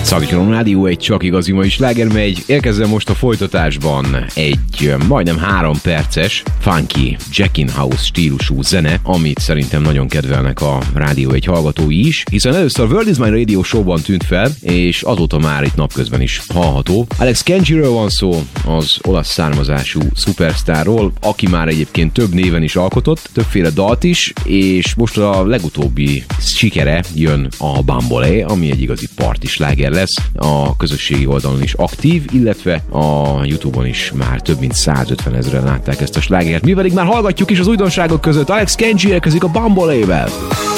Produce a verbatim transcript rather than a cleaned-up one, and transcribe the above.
Szakítom Rádió, egy csak igazi mai sláger megy. Érkezzen most a folytatásban egy majdnem három perces funky Jack in House stílusú zene, amit szerintem nagyon kedvelnek a Rádió egy hallgatói is, hiszen először a World is Mine Radio Show-ban tűnt fel, és azóta már itt napközben is hallható. Alex Kenjiről van szó, az olasz származású szupersztárról, aki már egyébként több néven is alkotott, többféle dalt is, és most a legutóbbi sikere jön a Bambolé, ami egy igazi party sláger lesz. A közösségi oldalon is aktív, illetve a YouTube-on is már több mint százötven ezeren látták ezt a slágert. Mi pedig már hallgatjuk is az újdonságok között. Alex Kenji érkezik a Bambolével.